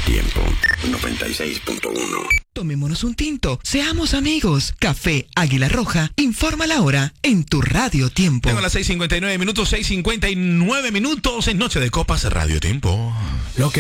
Tiempo 96.1. Tomémonos un tinto, seamos amigos. Café Águila Roja informa la hora en tu Radio Tiempo. Tengo las 6:59 minutos, 6:59 minutos en Noche de Copas Radio Tiempo. Lo que